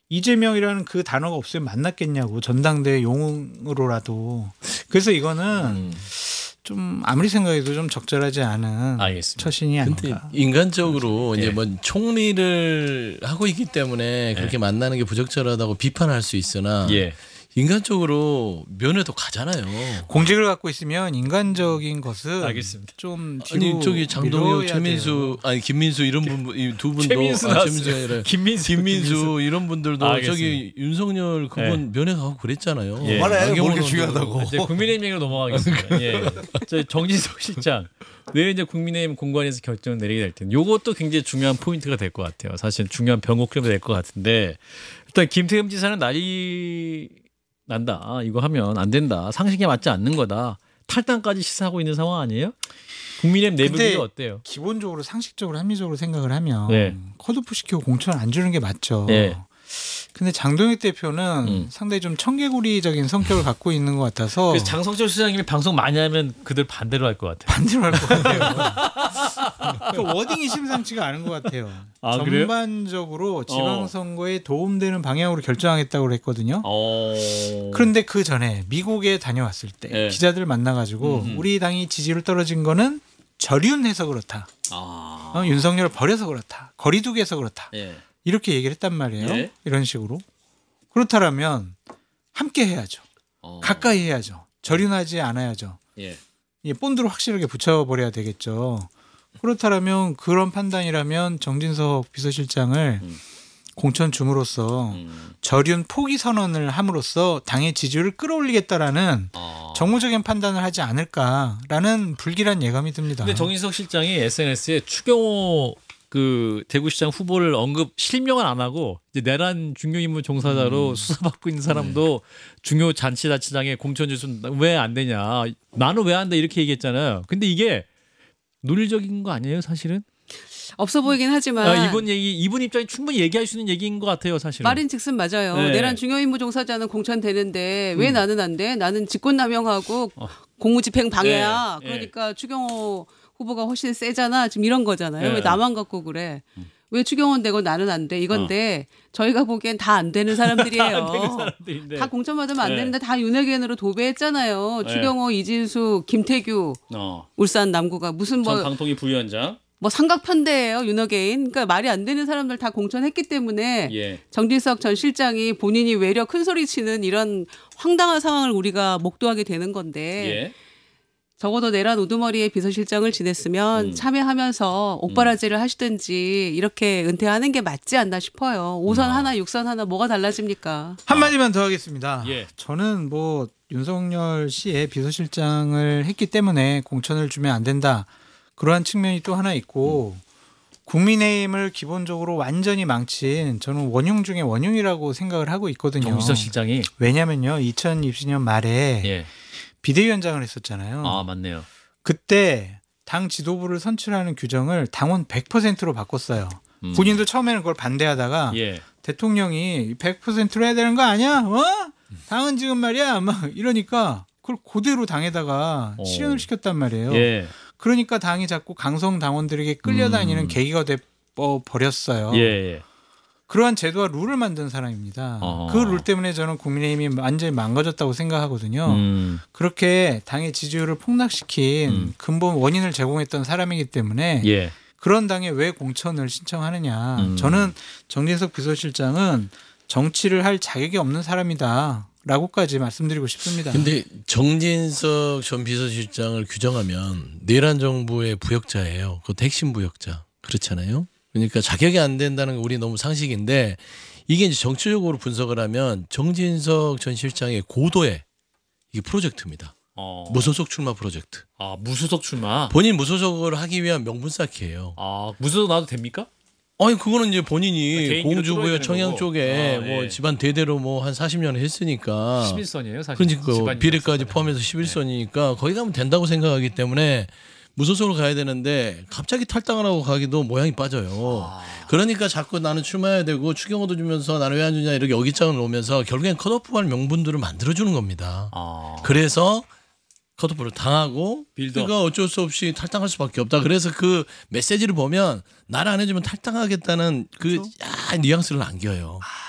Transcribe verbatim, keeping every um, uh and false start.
이재명이라는 그 단어가 없으면 만났겠냐고 전당대회 용으로라도. 그래서 이거는 음. 좀 아무리 생각해도 좀 적절하지 않은 알겠습니다. 처신이 아닌가. 근데 인간적으로 네. 이제 뭐 총리를 하고 있기 때문에 그렇게 네. 만나는 게 부적절하다고 비판할 수 있으나 예. 인간적으로 면회도 가잖아요. 공직을 갖고 있으면 인간적인 것은 알겠습니다. 좀 아니 저기 장동혁, 최민수, 돼요. 아니 김민수 이런 분 두 분도 최민수 아, 최민수 아니라 김민수, 김민수, 김민수 이런 분들도 알겠습니다. 저기 윤석열 그분 네. 면회 가고 그랬잖아요. 예. 말해 그렇게 중요하다고. 이제 국민의힘 얘기로 넘어가겠습니다. 예. 저 정진석 실장 내일 이제 국민의힘 공관에서 결정을 내리게 될 텐데 이것도 굉장히 중요한 포인트가 될 것 같아요. 사실 중요한 변곡점이 될 것 같은데 일단 김태흠 지사는 난리 난다. 이거 하면 안 된다. 상식에 맞지 않는 거다. 탈당까지 시사하고 있는 상황 아니에요? 국민의힘 내부들이 어때요? 기본적으로 상식적으로 합리적으로 생각을 하면 네. 컷오프 시키고 공천 안 주는 게 맞죠. 네. 근데 장동혁 대표는 음. 상당히 좀 청개구리적인 성격을 갖고 있는 것 같아서 그래서 장성철 수장님이 방송 많이 하면 그들 반대로 할 것 같아요. 반대로 할 것 같아요. 그 워딩이 심상치가 않은 것 같아요. 아, 전반적으로 지방선거에 어. 도움되는 방향으로 결정하겠다고 했거든요. 어. 그런데 그 전에 미국에 다녀왔을 때 네. 기자들 만나가지고 음흠. 우리 당이 지지율 떨어진 거는 절윤해서 그렇다. 아. 어, 윤석열을 버려서 그렇다. 거리두기해서 그렇다. 예. 이렇게 얘기를 했단 말이에요. 예? 이런 식으로. 그렇다면 함께 해야죠. 어. 가까이 해야죠. 절윤하지 않아야죠. 예. 이 본드를 확실하게 붙여버려야 되겠죠. 그렇다면 그런 판단이라면 정진석 비서실장을 음. 공천 줌으로써 음. 절윤 포기 선언을 함으로써 당의 지지율을 끌어올리겠다라는 어. 정무적인 판단을 하지 않을까라는 불길한 예감이 듭니다. 근데 정진석 실장이 에스엔에스에 추경호 그 대구시장 후보를 언급 실명은 안 하고 이제 내란 중요임무 종사자로 음. 수사받고 있는 사람도 네. 중요 잔치자치장에 공천 주순 왜 안 되냐 나는 왜 안 돼 이렇게 얘기했잖아요. 근데 이게 논리적인 거 아니에요 사실은? 없어 보이긴 하지만 아, 이분 얘기 이분 입장이 충분히 얘기할 수 있는 얘기인 것 같아요 사실은. 말인즉슨 맞아요. 네. 내란 중요임무 종사자는 공천되는데 왜 음. 나는 안 돼? 나는 직권남용하고 어. 공무집행 방해야. 네. 그러니까 네. 추경호 후보가 훨씬 세잖아. 지금 이런 거잖아요. 네. 왜 나만 갖고 그래? 음. 왜 추경호는 되고 나는 안 돼? 이건데 어. 저희가 보기엔 다 안 되는 사람들이에요. 안 되는 사람들인데. 다 공천 받으면 안 네. 되는데 다 윤핵관으로 도배했잖아요. 네. 추경호, 이진수, 김태규, 어. 울산 남구가 무슨 뭐 방통위 부위원장. 뭐 삼각편대예요. 윤핵관. 그러니까 말이 안 되는 사람들 다 공천했기 때문에 예. 정진석 전 실장이 본인이 외려 큰 소리 치는 이런 황당한 상황을 우리가 목도하게 되는 건데 예. 적어도 내란 우두머리의 비서실장을 지냈으면 음. 참여하면서 옥바라지를 음. 하시든지 이렇게 은퇴하는 게 맞지 않나 싶어요. 오선 아. 하나 육선 하나 뭐가 달라집니까? 한마디만 더 하겠습니다. 예. 저는 뭐 윤석열 씨의 비서실장을 했기 때문에 공천을 주면 안 된다. 그러한 측면이 또 하나 있고 음. 국민의힘을 기본적으로 완전히 망친 저는 원흉 중에 원흉이라고 생각을 하고 있거든요. 정진석 실장이. 왜냐면요. 이천이십 년 말에 예. 비대위원장을 했었잖아요. 아 맞네요. 그때 당 지도부를 선출하는 규정을 당원 백 퍼센트로 바꿨어요. 음. 본인도 처음에는 그걸 반대하다가 예. 대통령이 백 퍼센트로 해야 되는 거 아니야? 어? 당은 지금 말이야. 막 이러니까 그걸 그대로 당에다가 오. 실현을 시켰단 말이에요. 예. 그러니까 당이 자꾸 강성 당원들에게 끌려다니는 음. 계기가 돼 버렸어요. 예. 그러한 제도와 룰을 만든 사람입니다. 어허. 그 룰 때문에 저는 국민의힘이 완전히 망가졌다고 생각하거든요. 음. 그렇게 당의 지지율을 폭락시킨 음. 근본 원인을 제공했던 사람이기 때문에 예. 그런 당에 왜 공천을 신청하느냐. 음. 저는 정진석 비서실장은 정치를 할 자격이 없는 사람이다. 라고까지 말씀드리고 싶습니다. 근데 정진석 전 비서실장을 규정하면 내란 정부의 부역자예요. 그것도 핵심 부역자. 그렇잖아요. 그러니까 자격이 안 된다는 게 우리 너무 상식인데 이게 이제 정치적으로 분석을 하면 정진석 전 실장의 고도의 이게 프로젝트입니다. 어. 무소속 출마 프로젝트. 아 무소속 출마. 본인 무소속을 하기 위한 명분 쌓기예요. 아 무소속 나도 됩니까? 아니 그거는 이제 본인이 아, 공주부여 청양 쪽에 아, 뭐 예. 집안 대대로 뭐 한 사십 년 했으니까 십일 선이에요 사실. 그러니까 비례까지 포함해서 십일 선이니까 네. 거기 가면 된다고 생각하기 때문에 무소속으로 가야 되는데 갑자기 탈당을 하고 가기도 모양이 빠져요. 아. 그러니까 자꾸 나는 출마해야 되고 추경호도 주면서 나는 왜 안 주냐 이렇게 여기장을 놓으면서 결국엔 컷오프할 명분들을 만들어주는 겁니다. 아. 그래서 컷오프를 당하고 빌더. 그러니까 어쩔 수 없이 탈당할 수밖에 없다. 그래서 그 메시지를 보면 나를 안 해주면 탈당하겠다는 그 그렇죠? 야, 뉘앙스를 남겨요. 아.